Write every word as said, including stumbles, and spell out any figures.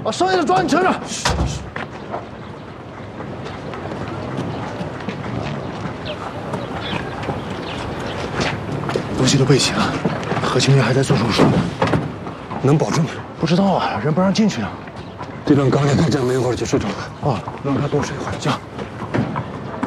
把剩下的装你车上。东西都备齐了，何清月还在做手术， 能保证吗？ 不知道啊，人不让进去啊。 这段钢链太正了，一会儿就睡着了。 啊，让他多睡一会儿。行。